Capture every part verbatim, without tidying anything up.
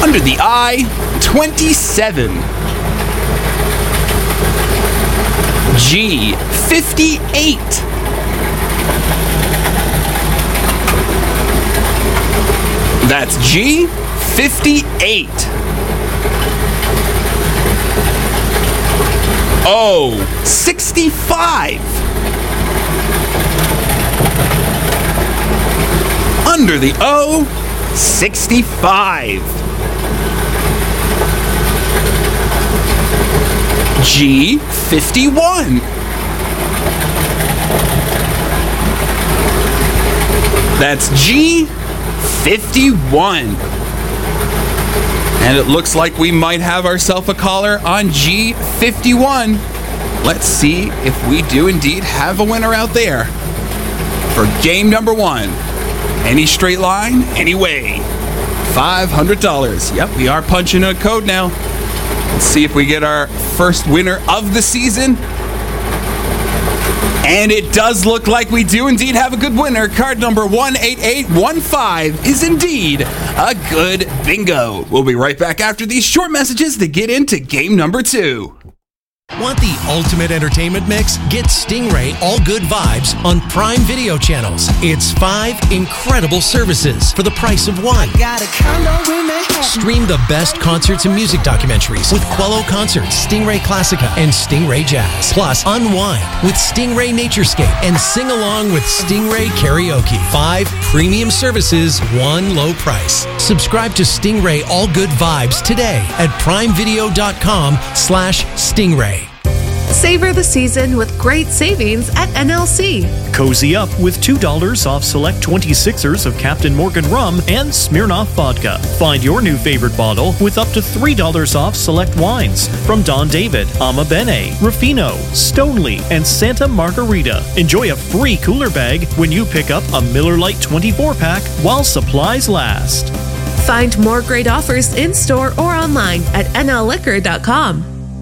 Under the I, twenty-seven. G, fifty-eight. That's G, fifty-eight. O, sixty-five. Under the O, sixty-five. G, fifty-one. That's G, fifty-one. And it looks like we might have ourselves a caller on G fifty-one. Let's see if we do indeed have a winner out there for game number one. Any straight line, any way. five hundred dollars. Yep, we are punching a code now. Let's see if we get our first winner of the season. And it does look like we do indeed have a good winner. Card number one eight eight one five is indeed a good bingo. We'll be right back after these short messages to get into game number two. Want the ultimate entertainment mix? Get Stingray All Good Vibes on Prime Video channels. It's five incredible services for the price of one. Got a condo in Manhattan. Stream the best concerts and music documentaries with Quello Concerts, Stingray Classica, and Stingray Jazz. Plus, unwind with Stingray Naturescape and sing along with Stingray Karaoke. Five premium services, one low price. Subscribe to Stingray All Good Vibes today at primevideo.com slash Stingray. Savor the season with great savings at N L C. Cozy up with two dollars off select twenty-sixers of Captain Morgan rum and Smirnoff vodka. Find your new favorite bottle with up to three dollars off select wines from Don David, Ama Bene, Ruffino, Stoneleigh, and Santa Margarita. Enjoy a free cooler bag when you pick up a Miller Lite twenty-four pack while supplies last. Find more great offers in-store or online at N L liquor dot com.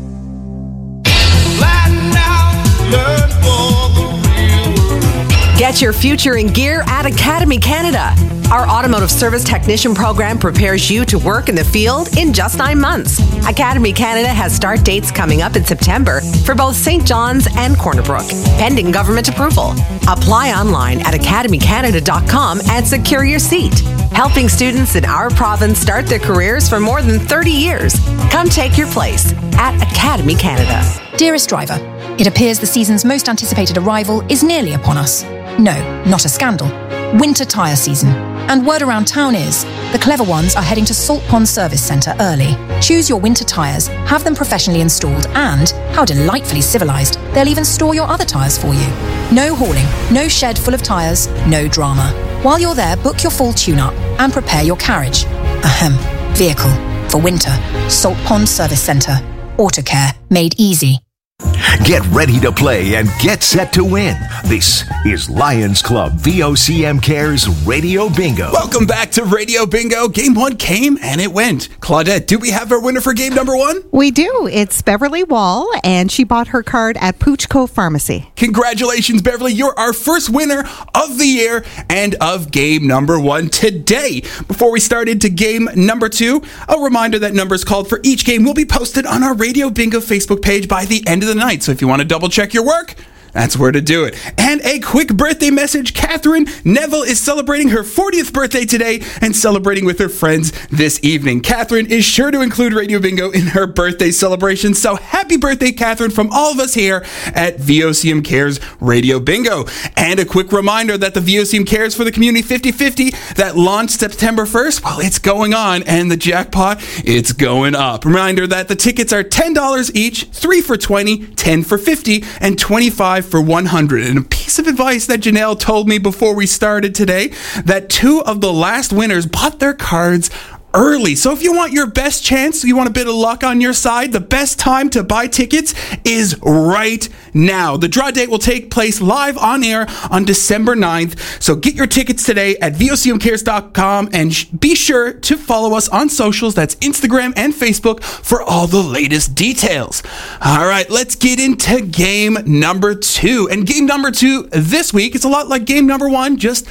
Get your future in gear at Academy Canada. Our automotive service technician program prepares you to work in the field in just nine months. Academy Canada has start dates coming up in September for both Saint John's and Corner Brook, pending government approval. Apply online at academy canada dot com and secure your seat. Helping students in our province start their careers for more than thirty years. Come take your place at Academy Canada. Dearest driver, it appears the season's most anticipated arrival is nearly upon us. No, not a scandal. Winter tyre season. And word around town is, the clever ones are heading to Salt Pond Service Centre early. Choose your winter tyres, have them professionally installed, and, how delightfully civilised, they'll even store your other tyres for you. No hauling, no shed full of tyres, no drama. While you're there, book your full tune-up and prepare your carriage. Ahem. Vehicle. For winter. Salt Pond Service Centre. Autocare. Made easy. Get ready to play and get set to win. This is Lions Club V O C M Cares Radio Bingo. Welcome back to Radio Bingo. Game one came and it went. Claudette, do we have our winner for game number one? We do. It's Beverly Wall, and she bought her card at Pooch Cove Pharmacy. Congratulations, Beverly. You're our first winner of the year and of game number one today. Before we start into game number two, a reminder that numbers called for each game will be posted on our Radio Bingo Facebook page by the end of the night. So if you want to double check your work, that's where to do it. And a quick birthday message. Catherine Neville is celebrating her fortieth birthday today and celebrating with her friends this evening. Catherine is sure to include Radio Bingo in her birthday celebration. So happy birthday, Catherine, from all of us here at V O C M Cares Radio Bingo. And a quick reminder that the V O C M Cares for the Community fifty fifty that launched September first, well, it's going on, and the jackpot, it's going up. Reminder that the tickets are ten dollars each, three for twenty dollars, ten for fifty dollars, and twenty-five dollars for one hundred dollars. And a piece of advice that Janelle told me before we started today, that two of the last winners bought their cards early. So if you want your best chance, you want a bit of luck on your side, the best time to buy tickets is right now. The draw date will take place live on air on December ninth. So get your tickets today at V O C M cares dot com and sh- be sure to follow us on socials. That's Instagram and Facebook for all the latest details. All right, let's get into game number two. And game number two this week, it's a lot like game number one, just